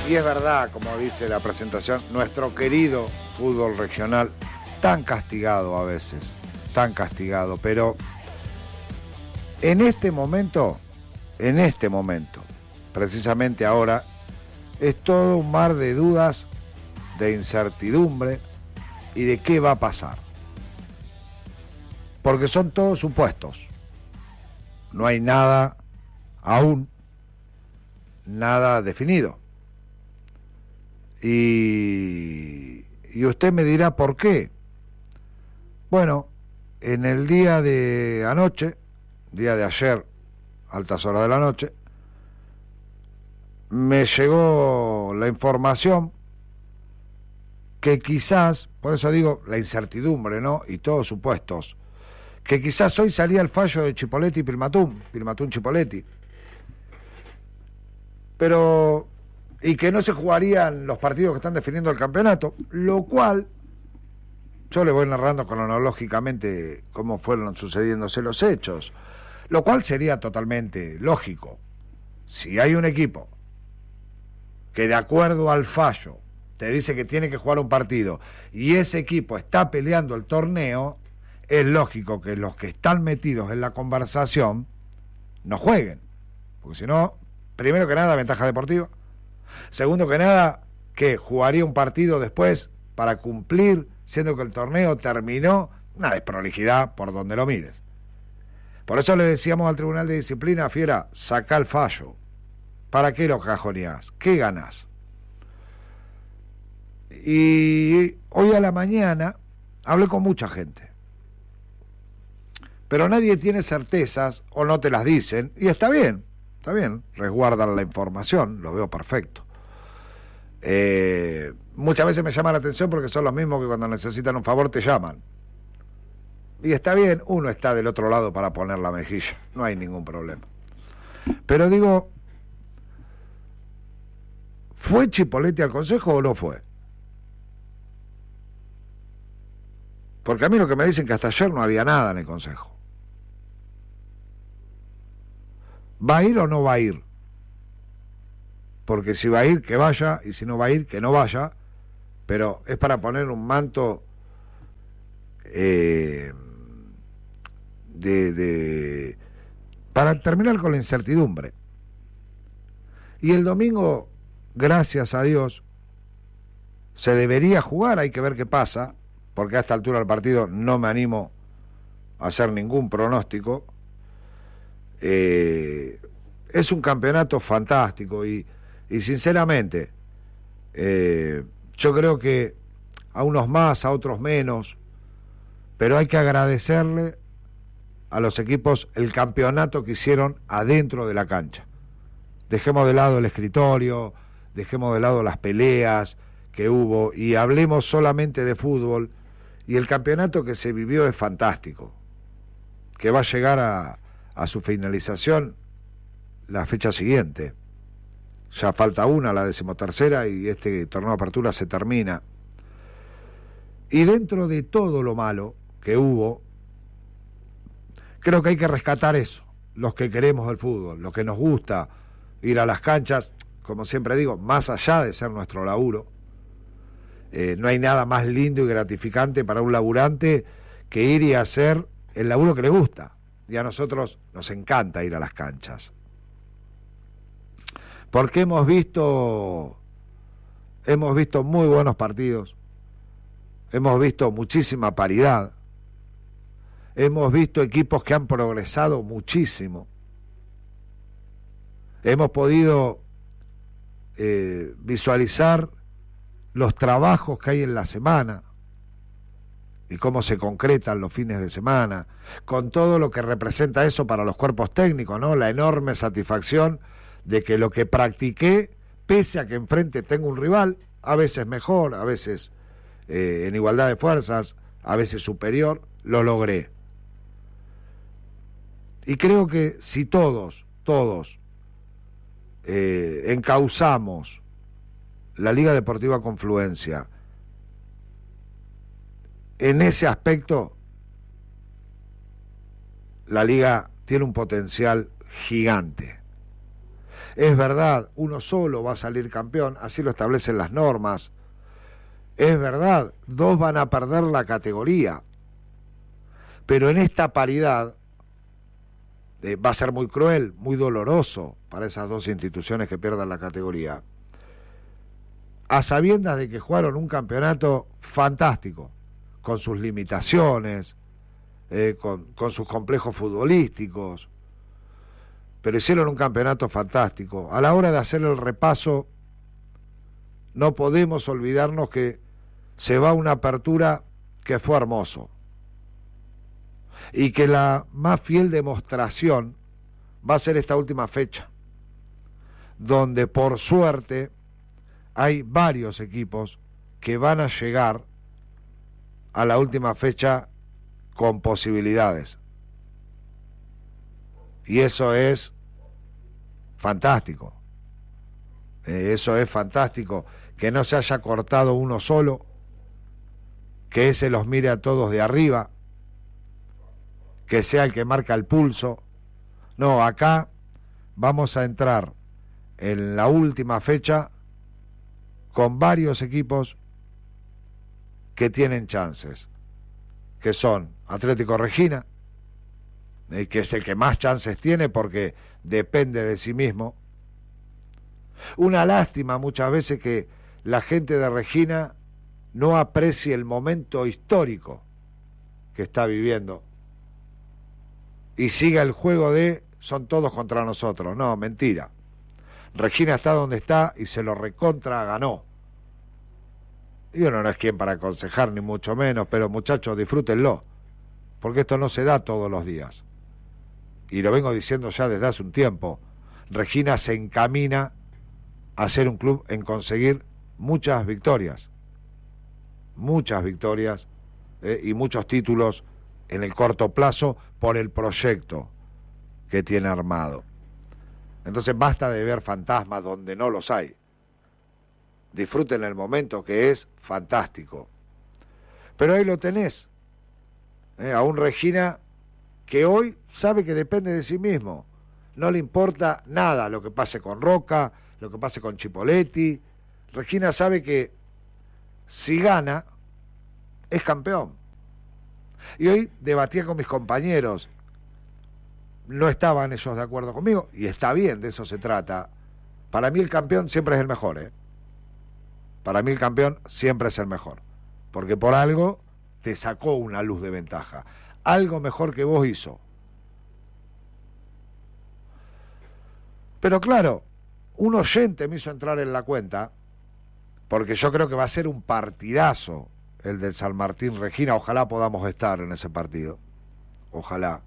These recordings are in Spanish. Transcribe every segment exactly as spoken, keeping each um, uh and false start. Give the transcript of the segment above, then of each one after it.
Y es verdad, como dice la presentación, nuestro querido fútbol regional, tan castigado a veces, tan castigado, pero en este momento, en este momento, precisamente ahora, es todo un mar de dudas, de incertidumbre y de qué va a pasar. Porque son todos supuestos. No hay nada aún, nada definido. Y, y usted me dirá por qué. Bueno, en el día de anoche, día de ayer, altas horas de la noche, me llegó la información que quizás, por eso digo la incertidumbre, ¿no? Y todos supuestos, que quizás hoy salía el fallo de Chipolletti y Pilmatún, Pilmatún Chipolletti. Pero, y que no se jugarían los partidos que están definiendo el campeonato, lo cual, yo le voy narrando cronológicamente cómo fueron sucediéndose los hechos, lo cual sería totalmente lógico. Si hay un equipo que de acuerdo al fallo te dice que tiene que jugar un partido y ese equipo está peleando el torneo, es lógico que los que están metidos en la conversación no jueguen, porque si no, primero que nada, ventaja deportiva, segundo que nada, que jugaría un partido después para cumplir, siendo que el torneo terminó, una desprolijidad por donde lo mires. Por eso le decíamos al Tribunal de Disciplina, fiera, saca el fallo. ¿Para qué lo cajoneás? ¿Qué ganás? Y hoy a la mañana hablé con mucha gente, pero nadie tiene certezas o no te las dicen, y está bien, está bien, resguardan la información, lo veo perfecto. Eh, muchas veces me llama la atención porque son los mismos que cuando necesitan un favor te llaman. Y está bien, uno está del otro lado para poner la mejilla, no hay ningún problema. Pero digo, ¿fue Chipolletti al Consejo o no fue? Porque a mí lo que me dicen que hasta ayer no había nada en el Consejo. ¿Va a ir o no va a ir? Porque si va a ir, que vaya, y si no va a ir, que no vaya, pero es para poner un manto eh, de, de para terminar con la incertidumbre. Y el domingo, gracias a Dios, se debería jugar, hay que ver qué pasa, porque a esta altura del partido no me animo a hacer ningún pronóstico. Eh, es un campeonato fantástico y, y sinceramente eh, yo creo que a unos más, a otros menos, pero hay que agradecerle a los equipos el campeonato que hicieron adentro de la cancha. Dejemos de lado el escritorio, dejemos de lado las peleas que hubo y hablemos solamente de fútbol. Y el campeonato que se vivió es fantástico, que va a llegar a, a su finalización la fecha siguiente. Ya falta una, la decimotercera, y este torneo de apertura se termina. Y dentro de todo lo malo que hubo, creo que hay que rescatar eso, los que queremos el fútbol, los que nos gusta ir a las canchas, como siempre digo, más allá de ser nuestro laburo. Eh, no hay nada más lindo y gratificante para un laburante que ir y hacer el laburo que le gusta. Y a nosotros nos encanta ir a las canchas. Porque hemos visto, hemos visto muy buenos partidos, hemos visto muchísima paridad, hemos visto equipos que han progresado muchísimo, hemos podido eh, visualizar los trabajos que hay en la semana y cómo se concretan los fines de semana, con todo lo que representa eso para los cuerpos técnicos, ¿no? La enorme satisfacción de que lo que practiqué, pese a que enfrente tengo un rival, a veces mejor, a veces eh, en igualdad de fuerzas, a veces superior, lo logré. Y creo que si todos, todos, eh, encauzamos la Liga Deportiva Confluencia en ese aspecto, la Liga tiene un potencial gigante. Es verdad, uno solo va a salir campeón, así lo establecen las normas. Es verdad, dos van a perder la categoría. Pero en esta paridad eh, va a ser muy cruel, muy doloroso para esas dos instituciones que pierdan la categoría. A sabiendas de que jugaron un campeonato fantástico, con sus limitaciones, eh, con, con sus complejos futbolísticos, pero hicieron un campeonato fantástico. A la hora de hacer el repaso, no podemos olvidarnos que se va una apertura que fue hermoso, y que la más fiel demostración va a ser esta última fecha, donde por suerte hay varios equipos que van a llegar a la última fecha con posibilidades. Y eso es fantástico. Eh, eso es fantástico, que no se haya cortado uno solo, que ese los mire a todos de arriba, que sea el que marca el pulso. No, acá vamos a entrar en la última fecha con varios equipos que tienen chances, que son Atlético Regina, eh, que es el que más chances tiene porque depende de sí mismo. Una lástima muchas veces que la gente de Regina no aprecie el momento histórico que está viviendo y siga el juego de son todos contra nosotros. No, mentira. Regina está donde está y se lo recontra ganó. Y uno no es quien para aconsejar ni mucho menos, pero muchachos, disfrútenlo, porque esto no se da todos los días. Y lo vengo diciendo ya desde hace un tiempo. Regina se encamina a ser un club en conseguir muchas victorias, muchas victorias eh, y muchos títulos en el corto plazo por el proyecto que tiene armado. Entonces basta de ver fantasmas donde no los hay. Disfruten el momento, que es fantástico. Pero ahí lo tenés, eh, a un Regina que hoy sabe que depende de sí mismo. No le importa nada lo que pase con Roca, lo que pase con Chipoletti. Regina sabe que si gana, es campeón. Y hoy debatía con mis compañeros, no estaban ellos de acuerdo conmigo, y está bien, de eso se trata. Para mí el campeón siempre es el mejor, ¿eh? Para mí el campeón siempre es el mejor, porque por algo te sacó una luz de ventaja, algo mejor que vos hizo. Pero claro, un oyente me hizo entrar en la cuenta, porque yo creo que va a ser un partidazo el del San Martín Regina. Ojalá podamos estar en ese partido, ojalá.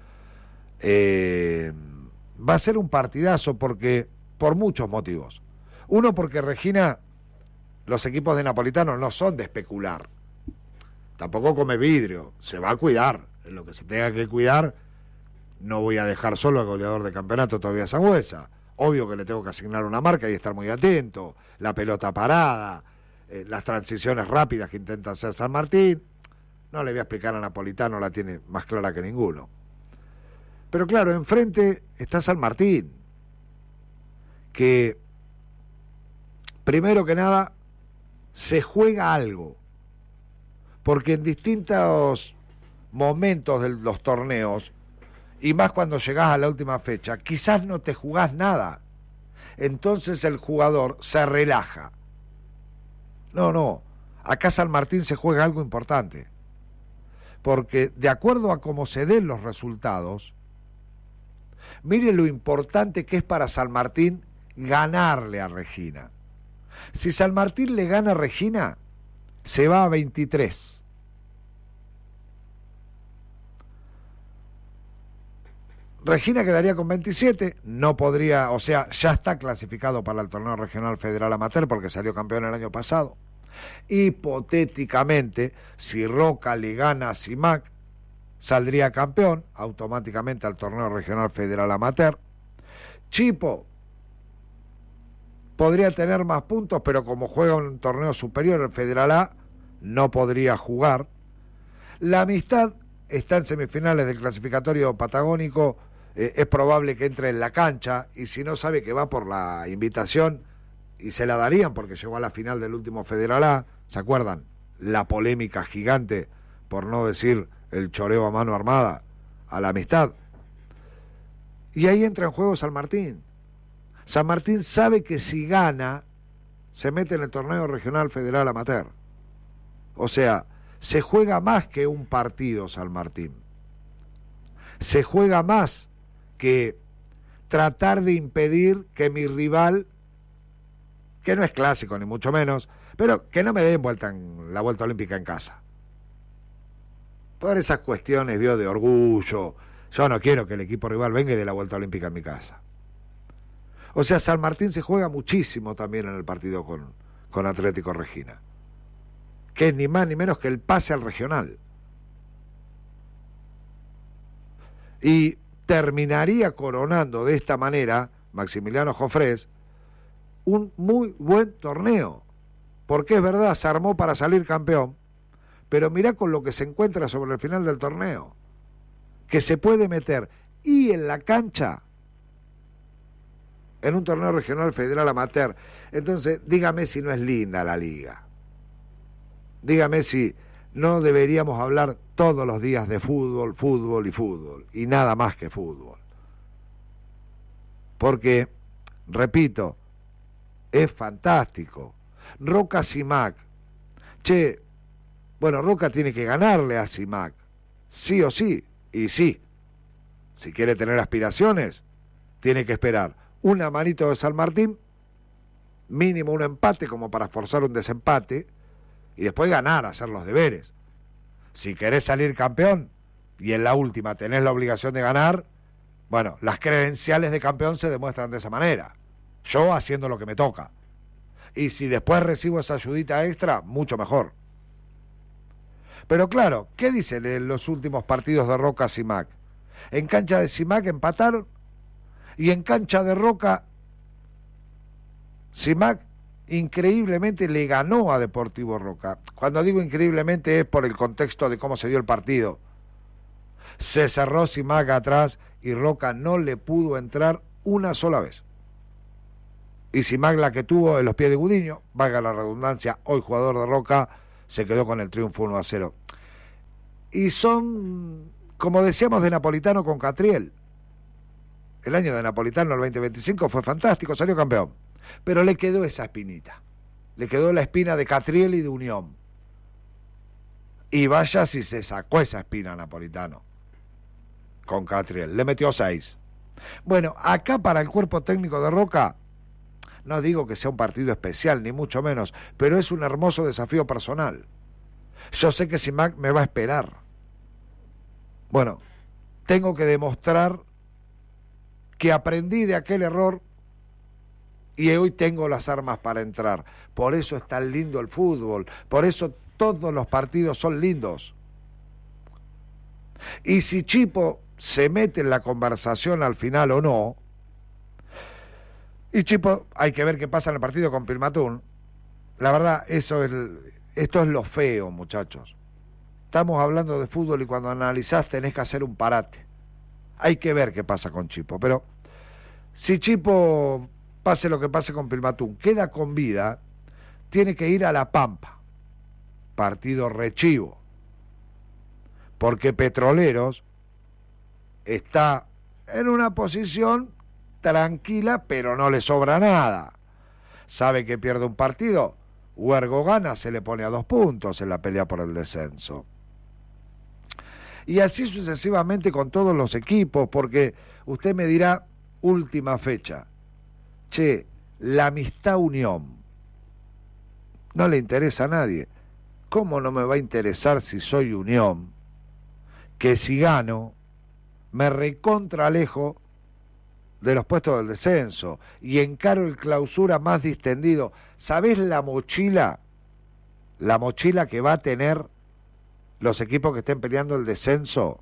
Eh, va a ser un partidazo porque por muchos motivos. Uno, porque Regina, los equipos de Napolitano no son de especular, tampoco come vidrio, se va a cuidar en lo que se tenga que cuidar. No voy a dejar solo al goleador de campeonato todavía Sangüesa, obvio que le tengo que asignar una marca y estar muy atento, la pelota parada, eh, las transiciones rápidas que intenta hacer San Martín. No le voy a explicar a Napolitano, la tiene más clara que ninguno. Pero claro, enfrente está San Martín, que primero que nada se juega algo, porque en distintos momentos de los torneos, y más cuando llegás a la última fecha, quizás no te jugás nada, entonces el jugador se relaja. No, no, acá San Martín se juega algo importante, porque de acuerdo a cómo se den los resultados, mire lo importante que es para San Martín ganarle a Regina. Si San Martín le gana a Regina, se va a veintitrés. Regina quedaría con veintisiete, no podría, o sea, ya está clasificado para el torneo regional federal amateur porque salió campeón el año pasado. Hipotéticamente, si Roca le gana a Simac, saldría campeón automáticamente al torneo regional federal amateur. Chipo podría tener más puntos, pero como juega un torneo superior, el Federal A, no podría jugar. La Amistad está en semifinales del clasificatorio patagónico, eh, es probable que entre en la cancha, y si no sabe que va por la invitación, y se la darían porque llegó a la final del último Federal A, ¿se acuerdan? La polémica gigante, por no decir el choreo a mano armada, a la amistad. Y ahí entra en juego San Martín. San Martín sabe que si gana, se mete en el torneo regional federal amateur. O sea, se juega más que un partido San Martín. Se juega más que tratar de impedir que mi rival, que no es clásico ni mucho menos, pero que no me den vuelta en la vuelta olímpica en casa. Por esas cuestiones, vio, de orgullo. Yo no quiero que el equipo rival venga y dé la vuelta olímpica en mi casa. O sea, San Martín se juega muchísimo también en el partido con, con Atlético Regina, que es ni más ni menos que el pase al regional. Y terminaría coronando de esta manera Maximiliano Jofrés un muy buen torneo, porque es verdad, se armó para salir campeón, pero mirá con lo que se encuentra sobre el final del torneo, que se puede meter y en la cancha en un torneo regional federal amateur. Entonces, dígame si no es linda la liga. Dígame si no deberíamos hablar todos los días de fútbol, fútbol y fútbol, y nada más que fútbol. Porque, repito, es fantástico. Roca Simac. Che, bueno, Roca tiene que ganarle a Simac, sí o sí, y sí. Si quiere tener aspiraciones, tiene que esperar una manito de San Martín, mínimo un empate como para forzar un desempate, y después ganar, hacer los deberes. Si querés salir campeón, y en la última tenés la obligación de ganar, bueno, las credenciales de campeón se demuestran de esa manera. Yo haciendo lo que me toca. Y si después recibo esa ayudita extra, mucho mejor. Pero claro, ¿qué dicen en los últimos partidos de Roca Simac? En cancha de Simac empataron, y en cancha de Roca, Simac increíblemente le ganó a Deportivo Roca. Cuando digo increíblemente es por el contexto de cómo se dio el partido. Se cerró Simac atrás y Roca no le pudo entrar una sola vez. Y Simac, la que tuvo en los pies de Gudiño, valga la redundancia, hoy jugador de Roca, se quedó con el triunfo uno a cero. Y son, como decíamos de Napolitano con Catriel, el año de Napolitano, el veinte veinticinco, fue fantástico, salió campeón. Pero le quedó esa espinita. Le quedó la espina de Catriel y de Unión. Y vaya si se sacó esa espina Napolitano con Catriel. Le metió seis. Bueno, acá para el cuerpo técnico de Roca, no digo que sea un partido especial, ni mucho menos, pero es un hermoso desafío personal. Yo sé que Simac me va a esperar. Bueno, tengo que demostrar que aprendí de aquel error y hoy tengo las armas para entrar. Por eso es tan lindo el fútbol, por eso todos los partidos son lindos. Y si Chipo se mete en la conversación al final o no, y Chipo, hay que ver qué pasa en el partido con Pilmatún. La verdad, eso es, esto es lo feo, muchachos. Estamos hablando de fútbol y cuando analizás tenés que hacer un parate. Hay que ver qué pasa con Chipo, pero si Chipo, pase lo que pase con Pilmatún, queda con vida, tiene que ir a La Pampa, partido rechivo, porque Petroleros está en una posición tranquila, pero no le sobra nada. Sabe que pierde un partido, Huergo gana, se le pone a dos puntos en la pelea por el descenso. Y así sucesivamente con todos los equipos, porque usted me dirá, última fecha, che, la Amistad Unión, no le interesa a nadie. ¿Cómo no me va a interesar si soy Unión? Que si gano, me recontra alejo de los puestos del descenso y encaro el clausura más distendido. ¿Sabés la mochila? La mochila que va a tener los equipos que estén peleando el descenso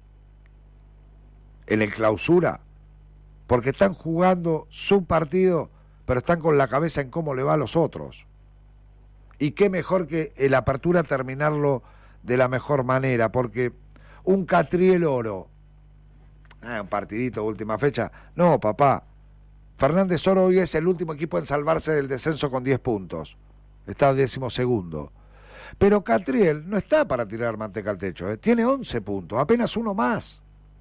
en el clausura, porque están jugando su partido, pero están con la cabeza en cómo le va a los otros. Y qué mejor que el apertura terminarlo de la mejor manera, porque un Catriel Oro, ah, un partidito, última fecha. No, papá. Fernández Oro hoy es el último equipo en salvarse del descenso con diez puntos. Está décimo segundo. Pero Catriel no está para tirar manteca al techo, ¿eh? Tiene once puntos, apenas uno más.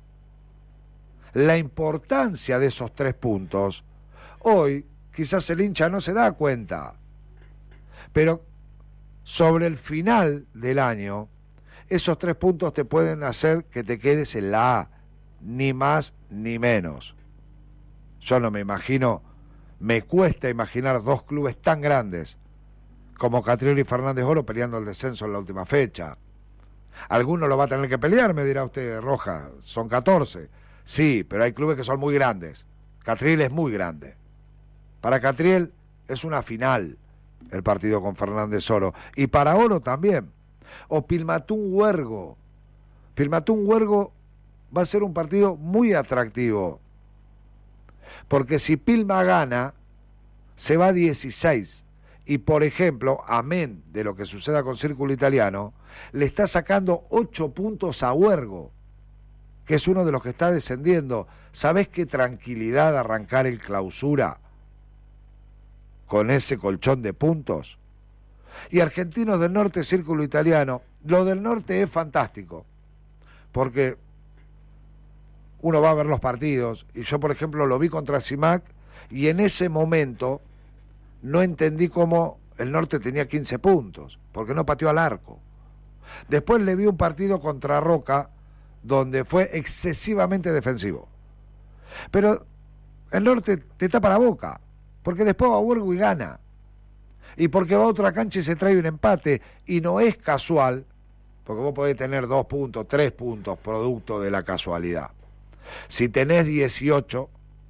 La importancia de esos tres puntos, hoy quizás el hincha no se da cuenta, pero sobre el final del año, esos tres puntos te pueden hacer que te quedes en la A, ni más ni menos. Yo no me imagino, me cuesta imaginar dos clubes tan grandes como Catriel y Fernández Oro peleando el descenso en la última fecha. Alguno lo va a tener que pelear, me dirá usted, Roja, son catorce. Sí, pero hay clubes que son muy grandes. Catriel es muy grande. Para Catriel es una final el partido con Fernández Oro. Y para Oro también. O Pilmatún Huergo. Pilmatún Huergo va a ser un partido muy atractivo. Porque si Pilma gana, se va a dieciséis. Y por ejemplo, amén de lo que suceda con Círculo Italiano, le está sacando ocho puntos a Huergo, que es uno de los que está descendiendo. ¿Sabés qué tranquilidad arrancar el Clausura con ese colchón de puntos? Y Argentinos del Norte, Círculo Italiano, lo del Norte es fantástico, porque uno va a ver los partidos, y yo por ejemplo lo vi contra Simac, y en ese momento no entendí cómo el Norte tenía quince puntos, porque no pateó al arco. Después le vi un partido contra Roca, donde fue excesivamente defensivo. Pero el Norte te tapa la boca, porque después va a Huergo y gana. Y porque va a otra cancha y se trae un empate, y no es casual, porque vos podés tener dos puntos, tres puntos, producto de la casualidad. Si tenés dieciocho,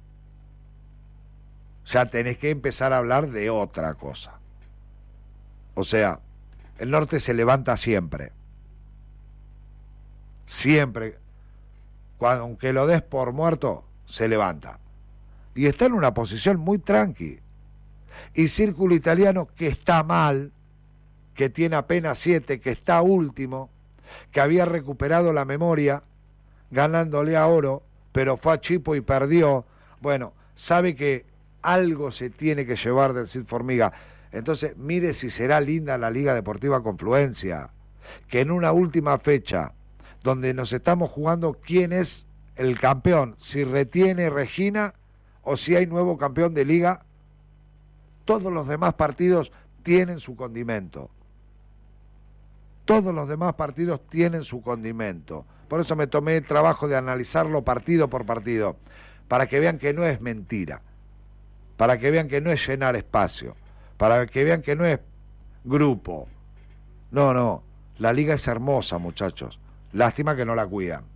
ya tenés que empezar a hablar de otra cosa. O sea, el Norte se levanta siempre. Siempre. Cuando, aunque lo des por muerto, se levanta. Y está en una posición muy tranqui. Y Círculo Italiano, que está mal, que tiene apenas siete, que está último, que había recuperado la memoria, ganándole a Oro, pero fue a Chipo y perdió. Bueno, sabe que algo se tiene que llevar del Cid Formiga. Entonces, mire si será linda la Liga Deportiva Confluencia, que en una última fecha, donde nos estamos jugando quién es el campeón, si retiene Regina o si hay nuevo campeón de liga, todos los demás partidos tienen su condimento. Todos los demás partidos tienen su condimento. Por eso me tomé el trabajo de analizarlo partido por partido, para que vean que no es mentira, para que vean que no es llenar espacio, para que vean que no es grupo. No, no, la liga es hermosa, muchachos. Lástima que no la cuidan.